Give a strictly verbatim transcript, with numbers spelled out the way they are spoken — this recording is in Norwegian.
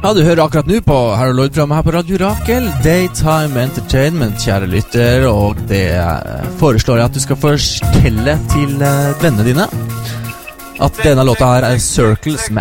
Ja, du hører akkurat nå på Harold Lloyd-programmet her på Radio Rakel, Daytime Entertainment, kjære lytter, og det foreslår jeg at du skal fortelle til vennene dine at denne låta her er Circles med